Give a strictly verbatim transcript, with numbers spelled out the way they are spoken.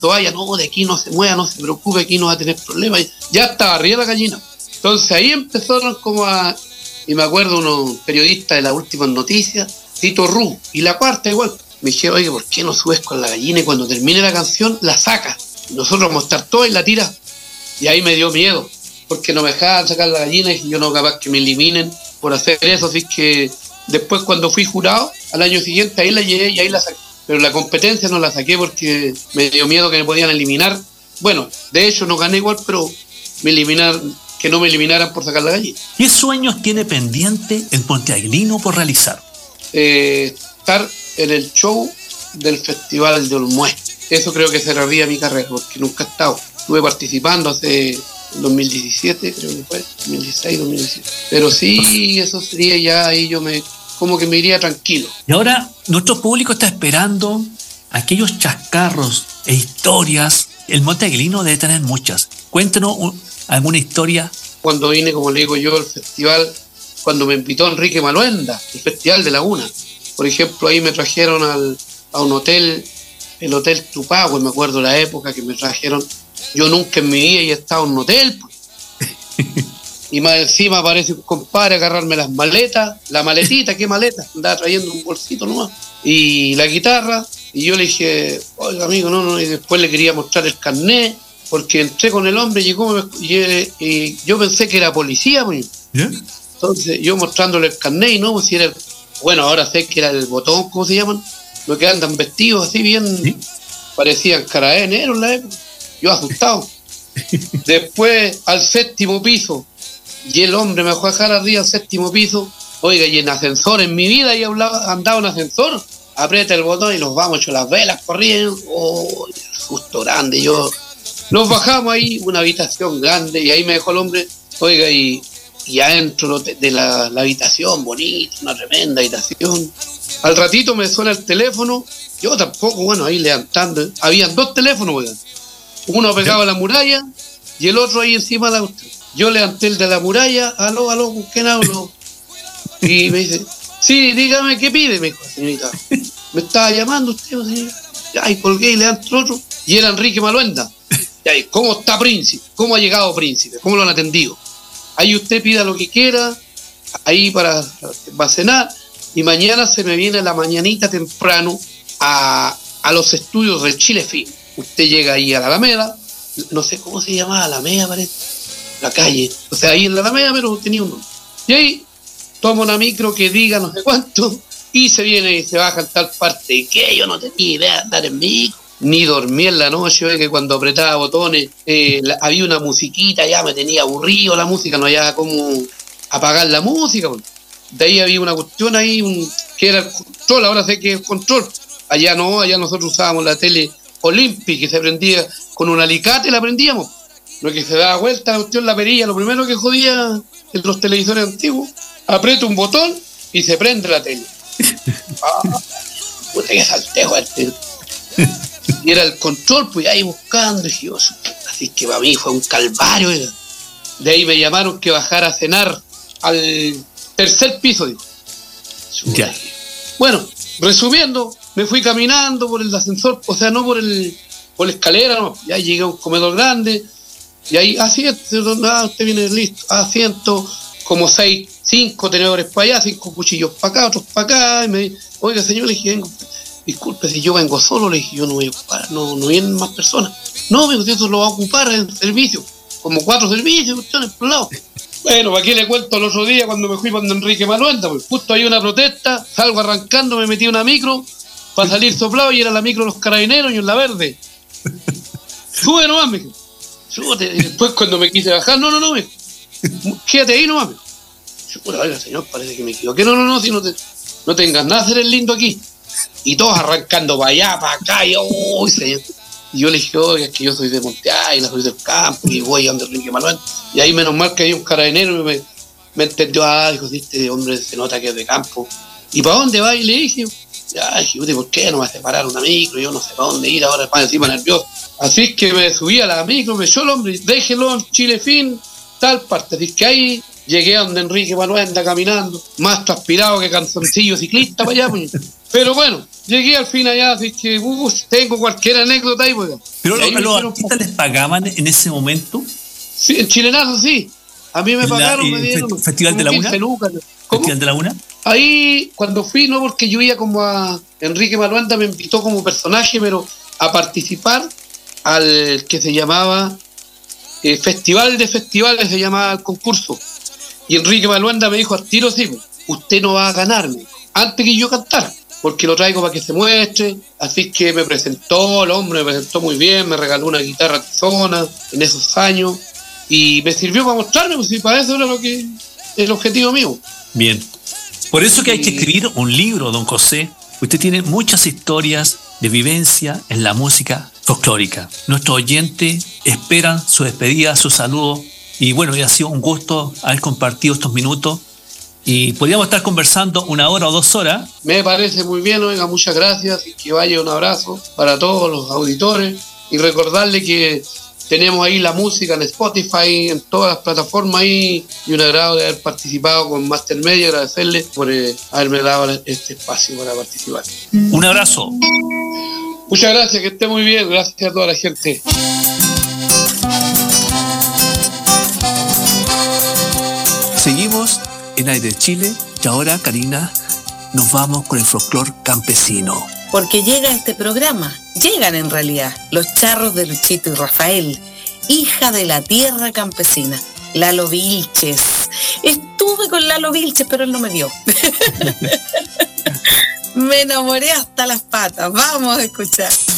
toalla, no, de aquí no se mueva, no se preocupe, aquí no va a tener problemas. Ya estaba arriba la gallina. Entonces ahí empezaron como a, y me acuerdo unos periodistas de las últimas noticias, Tito Ru, y la cuarta igual, me dijeron, oye, ¿por qué no subes con la gallina y cuando termine la canción la sacas? Nosotros vamos a estar todos y la tiras. Y ahí me dio miedo, porque no me dejaban sacar la gallina y yo no capaz que me eliminen por hacer eso. Así que después cuando fui jurado, al año siguiente ahí la llegué y ahí la saqué. Pero la competencia no la saqué porque me dio miedo que me podían eliminar. Bueno, de hecho no gané igual, pero me eliminaron, que no me eliminaran por sacar la gallina. ¿Qué sueños tiene pendiente el monteaguilino por realizar? Eh, estar en el show del Festival de Olmué. Eso creo que cerraría mi carrera, porque nunca he estado. Estuve participando hace dos mil diecisiete, creo que fue, dos mil dieciséis, dos mil diecisiete. Pero sí, eso sería ya, ahí yo me, como que me iría tranquilo. Y ahora, nuestro público está esperando aquellos chascarros e historias. El monteaguilino debe tener muchas. Cuéntenos un, alguna historia. Cuando vine, como le digo yo, al festival, cuando me invitó Enrique Maluenda, el Festival de Laguna. Por ejemplo, ahí me trajeron al, a un hotel, el Hotel Tupagüe, me acuerdo la época que me trajeron. Yo nunca en mi vida he estado en un hotel. Y más encima aparece un compadre a agarrarme las maletas, la maletita, ¿qué maleta? Andaba trayendo un bolsito nomás. Y la guitarra, y yo le dije, oiga amigo, no, no, y después le quería mostrar el carnet, porque entré con el hombre, llegó, y, y yo pensé que era policía, pues. ¿Yeah? Entonces yo mostrándole el carnet y no, pues si era el, bueno, ahora sé que era el botón, ¿cómo se llaman? Los que andan vestidos así bien, ¿sí? Parecían carabineros en la época, yo asustado. Después al séptimo piso, y el hombre me dejó dejar arriba al séptimo piso, oiga, y en ascensor, en mi vida he andado en ascensor, aprieta el botón y nos vamos, hecho las velas corriendo, oh, susto grande, yo, nos bajamos ahí, una habitación grande, y ahí me dejó el hombre, oiga, y, y adentro de la, la habitación, bonita, una tremenda habitación, al ratito me suena el teléfono, yo tampoco, bueno, ahí levantando, habían dos teléfonos, oigan, uno pegado a la muralla, y el otro ahí encima de la usted. Yo levanté el de la muralla, aló, aló, ¿con quién hablo? Y me dice, sí, dígame qué pide, me dijo, señorita. Me estaba llamando usted, señor. Ya, y colgué y levanté el otro. Y era Enrique Maluenda. Ya, y ¿cómo está Príncipe? ¿Cómo ha llegado Príncipe? ¿Cómo lo han atendido? Ahí usted pida lo que quiera, ahí para, para cenar. Y mañana se me viene la mañanita temprano a, a los estudios del Chile Film. Usted llega ahí a la Alameda, no sé cómo se llamaba, Alameda parece, la calle, o sea, ahí en la Alameda, pero tenía un nombre. Y ahí toma una micro que diga no sé cuánto, y se viene y se baja en tal parte, que yo no tenía idea de andar en micro, ni dormí en la noche, que cuando apretaba botones, eh, la, había una musiquita, ya me tenía aburrido la música, no había cómo apagar la música. De ahí había una cuestión ahí, un, que era el control, ahora sé que es control, allá no, allá nosotros usábamos la tele Olympic, que se prendía con un alicate, la prendíamos. Lo que se daba vuelta, la cuestión, la perilla, lo primero que jodía en los televisores antiguos, aprieta un botón y se prende la tele. Ah, puta que saltejo este. Y era el control, pues ahí buscando, y yo, así que para mí fue un calvario. De ahí me llamaron que bajara a cenar al tercer piso, digo. Ya. Bueno, resumiendo, me fui caminando por el ascensor, o sea, no por el por la escalera, no. Ya llegué a un comedor grande, y ahí, asiento, ah, usted viene listo, asiento, como seis, cinco tenedores para allá, cinco cuchillos para acá, otros para acá, y me dice, oiga señor, le dije, vengo, disculpe, si yo vengo solo, le dije, yo no voy a ocupar, no, no vienen más personas. No, me dijo, eso lo va a ocupar en servicio, como cuatro servicios, cuestiones por lado. Bueno, ¿para qué le cuento el otro día cuando me fui con Enrique Maluenda? Pues justo hay una protesta, salgo arrancando, me metí una micro para salir soplado y era la micro de los carabineros y en la verde. Sube nomás, me dijo. Súbete. Y después cuando me quise bajar, no, no, no, me dijo. Quédate ahí nomás, me dijo. Yo, oiga, señor, parece que me equivoqué. No, no, no, si no, te, no tengas nada, hacer el lindo aquí. Y todos arrancando para allá, para acá, y oh, señor. Y yo le dije, oiga, es que yo soy de Monte Águila, soy del campo, y voy a donde Enrique Maluenda. Y ahí menos mal que había un carabinero y me, me entendió, ah, dijo, este hombre se nota que es de campo. ¿Y para dónde va? Y le dije, ya, dije, ¿por qué no me hace parar una micro? Yo no sé para dónde ir, ahora para encima nervioso. Así es que me subí a la micro, me echó el hombre, déjelo en Chile Film, tal parte. Así que ahí llegué a donde Enrique Maluenda caminando, más transpirado que canzoncillo ciclista para allá, pues. Pero bueno, llegué al fin allá, así que uh, tengo cualquier anécdota ahí. Pues. ¿Pero ahí a los artistas les pagaban en ese momento? Sí, en Chilenazo sí. A mí me pagaron, la, me dieron. ¿Festival de la Una? Lucas. ¿Festival de la Una? Ahí, cuando fui, no porque yo iba como a... Enrique Maluanda me invitó como personaje, pero a participar al que se llamaba eh, Festival de Festivales, se llamaba el concurso. Y Enrique Maluanda me dijo al tiro, sí, usted no va a ganarme antes que yo cantara, porque lo traigo para que se muestre. Así que me presentó, el hombre me presentó muy bien, me regaló una guitarra tizona en esos años y me sirvió para mostrarme, pues, y para eso era lo que el objetivo mío. Bien. Por eso que hay que escribir un libro, don José. Usted tiene muchas historias de vivencia en la música folclórica. Nuestros oyentes esperan su despedida, su saludo. Y bueno, ya ha sido un gusto haber compartido estos minutos. Y podríamos estar conversando una hora o dos horas. Me parece muy bien, oiga, muchas gracias. Y que vaya un abrazo para todos los auditores. Y recordarle que tenemos ahí la música en Spotify, en todas las plataformas ahí, y un agrado de haber participado con Master Media, agradecerle por eh, haberme dado este espacio para participar. Un abrazo. Muchas gracias, que esté muy bien, gracias a toda la gente. Seguimos en Aire Chile y ahora, Karina, nos vamos con el folclor campesino. Porque llega este programa, llegan en realidad, los charros de Luchito y Rafael, hija de la tierra campesina, Lalo Vilches. Estuve con Lalo Vilches, pero él no me dio. Me enamoré hasta las patas, vamos a escuchar.